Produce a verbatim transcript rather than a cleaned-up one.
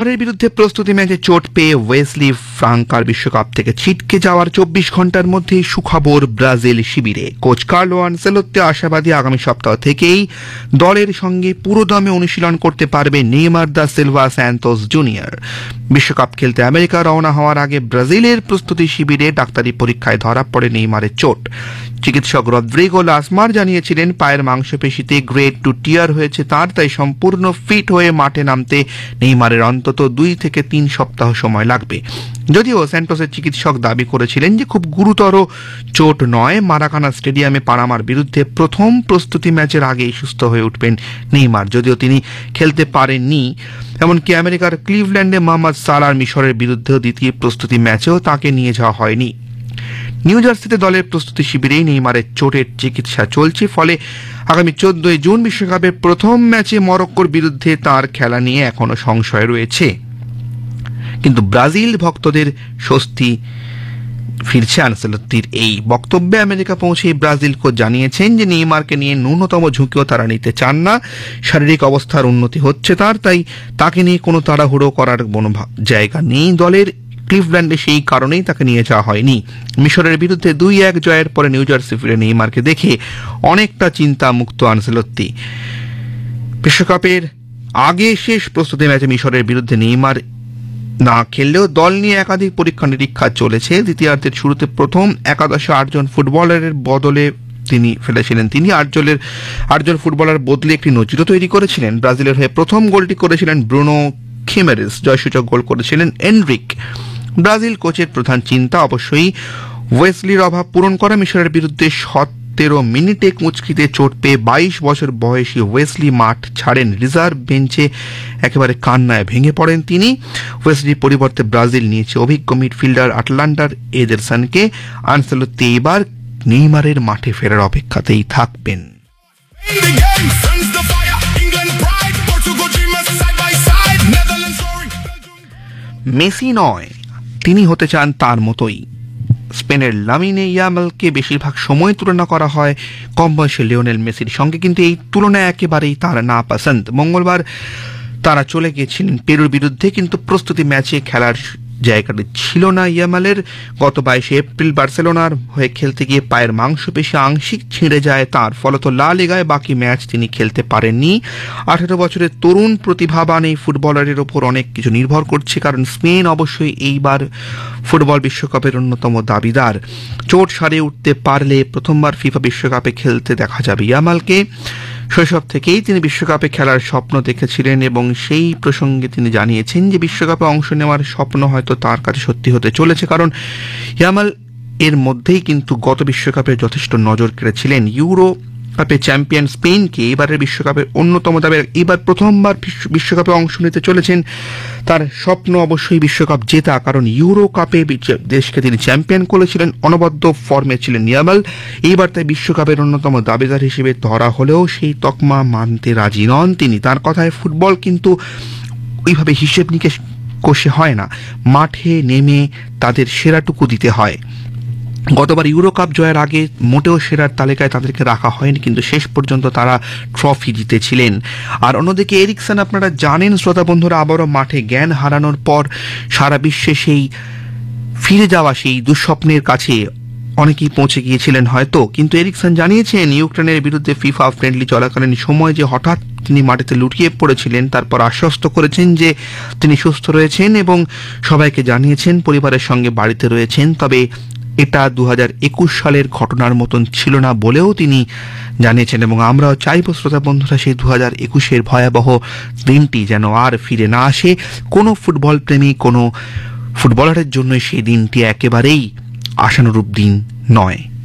নেইমারের বিরুদ্ধে প্রস্তুতি ম্যাচে চোট পেয়ে ওয়েসলি ফ্রাঙ্কার বিশ্বকাপ থেকে ছিটকে যাওয়ার চব্বিশ ঘন্টার মধ্যেই সুখবর ব্রাজিল শিবিরে। কোচ কার্লো আনসেলোত্তি আশাবাদী আগামী সপ্তাহ থেকেই দলের সঙ্গে পুরোদমে অনুশীলন করতে পারবে Neymar da Silva Santos junior. বিশ্বকাপ খেলতে আমেরিকা রওনা হওয়ার আগে ব্রাজিলের প্রস্তুতি শিবিরে ডাক্তারি পরীক্ষায় ধরা পড়ে নেইমারের চোট। চিকিৎসক রদ্রিগো লাসমার জানিয়েছিলেন পায়ের মাংসপেশিতে গ্রেড টু টিয়ার হয়েছে তার, তাই সম্পূর্ণ ফিট হয়ে মাঠে নামতে নেইমারের অন্তত দুই থেকে তিন সপ্তাহ সময় লাগবে। যদিও স্যান্টোসের চিকিৎসক দাবি করেছিলেন যে খুব গুরুতর চোট নয়, মারাকানা স্টেডিয়ামে পানামার বিরুদ্ধে প্রথম প্রস্তুতি ম্যাচের আগেই সুস্থ হয়ে উঠবেন নেইমার, যদিও তিনি খেলতে পারেননি। এমনকি আমেরিকার ক্লিভল্যান্ডে মোহাম্মদ সালার মিশরের বিরুদ্ধেও দ্বিতীয় প্রস্তুতি ম্যাচেও তাকে নিয়ে যাওয়া হয়নি। নিউ জার্সিতে দলের প্রস্তুতি শিবিরেই নেইমারের চোটের চিকিৎসা চলছে, ফলে আগামী চোদ্দই জুন বিশ্বকাপের প্রথম ম্যাচে মরক্কোর বিরুদ্ধে তার খেলা নিয়ে এখনো সংশয় রয়েছে। কিন্তু ব্রাজিল ভক্তদের স্বস্তি ফিরছে আনসেলোত্তির এই বক্তব্যে। আমেরিকা পৌঁছে ব্রাজিল কোচ জানিয়েছেন যে নেইমারকে নিয়ে ন্যূনতম ঝুঁকিও তারা নিতে চান না। শারীরিক অবস্থার উন্নতি হচ্ছে তার, তাই তাকে নিয়ে কোনো তাড়াহুড়ো করার কোনো জায়গা নেই দলের। ক্লিভল্যান্ডে সেই কারণেই তাকে নিয়ে যাওয়া হয়নি। মিশরের বিরুদ্ধে দুই এক জয়ের পরে নিউ জার্সি ফিরে নেইমারকে দেখে অনেকটা চিন্তা মুক্ত আনসেলোত্তি। বিশ্বকাপের আগে শেষ প্রস্তুতি ম্যাচে মিশরের বিরুদ্ধে নেইমার না খেললেও দল নিয়ে একাধিক পরীক্ষা নিরীক্ষা চলেছে। দ্বিতীয়ার্ধের শুরুতে প্রথম একাদশে আটজন ফুটবলারের বদলে তিনি ফেলেছিলেন তিনি আটজনের আটজন ফুটবলার বদলে একটি নজিরও তৈরি করেছিলেন। ব্রাজিলের হয়ে প্রথম গোলটি করেছিলেন ব্রুনো খিমেরেস, জয়সূচক গোল করেছিলেন এনরিক। ব্রাজিল কোচের প্রধান চিন্তা অবশ্যই ওয়েসলির অভাব পূরণ করা। মিশরের বিরুদ্ধে সতেরো মিনিটে কুঁচকিতে চোট পেয়ে বাইশ বছর বয়সী ওয়েসলি মাঠ ছাড়েন। রিজার্ভ বেঞ্চে একেবারে কান্নায় ভেঙে পড়েন তিনি। ওয়েসলির পরিবর্তে ব্রাজিল নিয়েছে অভিজ্ঞ মিডফিল্ডার আটলান্টার এদেরসনকে। আনসেলোত্তি এবার নেইমারের মাঠে ফেরার অপেক্ষাতেই থাকবেন। মেসি নয়, তিনি হতে চান তার মতোই। স্পেনের লামিনে ইয়ামালকে বেশিরভাগ সময় তুলনা করা হয় কম বয়সী লিওনেল মেসির সঙ্গে, কিন্তু এই তুলনা একেবারেই তার না পছন্দ। মঙ্গলবার তারা চলে গিয়েছিলেন পেরুর বিরুদ্ধে, কিন্তু প্রস্তুতি ম্যাচে খেলার জায়গাটি ছিল না ইয়ামালের। গত বাইশে এপ্রিল বার্সেলোনার হয়ে খেলতে গিয়ে পায়ের মাংসপেশি আংশিক ছিঁড়ে যায় তার, ফলত লা লিগায় বাকি ম্যাচ তিনি খেলতে পারেননি। আঠেরো বছরের তরুণ প্রতিভাবান এই ফুটবলারের ওপর অনেক কিছু নির্ভর করছে, কারণ স্পেন অবশ্যই এইবার ফুটবল বিশ্বকাপের অন্যতম দাবিদার। চোট সারিয়ে উঠতে পারলে প্রথমবার ফিফা বিশ্বকাপে খেলতে দেখা যাবে ইয়ামালকে। শৈশব থেকেই তিনি বিশ্বকাপে খেলার স্বপ্ন দেখেছিলেন এবং সেই প্রসঙ্গে তিনি জানিয়েছেন যে বিশ্বকাপে অংশ নেওয়ার স্বপ্ন হয়তো তার কাছে সত্যি হতে চলেছে, কারণ ইয়ামাল এর মধ্যেই কিন্তু গত বিশ্বকাপে যথেষ্ট নজর কেড়েছিলেন। ইউরো কাপে চ্যাম্পিয়ন স্পেনকে এবারের বিশ্বকাপের অন্যতম দাবি, এবার প্রথমবার বিশ্বকাপে অংশ নিতে চলেছেন। তার স্বপ্ন অবশ্যই বিশ্বকাপ জেতা, কারণ ইউরো কাপে দেশকে তিনি চ্যাম্পিয়ন করেছিলেন, অনবদ্য ফর্মে ছিলেন ইয়ামাল। এইবার তাই বিশ্বকাপের অন্যতম দাবিদার হিসেবে ধরা হলেও সেই তকমা মানতে রাজি নন তিনি। তার কথায় ফুটবল কিন্তু ওইভাবে হিসেব নিকেশ কষে হয় না, মাঠে নেমে তাদের সেরাটুকু দিতে হয়। গতবার ইউরো কাপ জয়ের আগে মোটেও সেরার তালিকায় তাদেরকে রাখা হয়নি, কিন্তু শেষ পর্যন্ত তারা ট্রফি জিতেছিলেন। আর অন্যদিকে এরিকসন, আপনারা জানেন শ্রোতা বন্ধুরা, আবারও মাঠে জ্ঞান হারানোর পর সারা বিশ্বে সেই ফিরে যাওয়া সেই দুঃস্বপ্নের কাছে অনেকেই পৌঁছে গিয়েছিলেন হয়তো, কিন্তু এরিকসন জানিয়েছেন ইউক্রেনের বিরুদ্ধে ফিফা ফ্রেন্ডলি চলাকালীন সময় যে হঠাৎ তিনি মাটিতে লুটিয়ে পড়েছিলেন, তারপর আশ্বস্ত করেছেন যে তিনি সুস্থ রয়েছেন এবং সবাইকে জানিয়েছেন পরিবারের সঙ্গে বাড়িতে রয়েছেন। তবে এটা দু হাজার একুশ সালের ঘটনার মতন ছিল না বলেও তিনি জানিয়েছেন, এবং আমরাও চাইব শ্রোতা বন্ধুরা সেই দু হাজার একুশের ভয়াবহ দিনটি যেন আর ফিরে না আসে। কোনো ফুটবল প্রেমী, কোনো ফুটবলারের জন্য সেই দিনটি একেবারেই আশানুরূপ দিন নয়।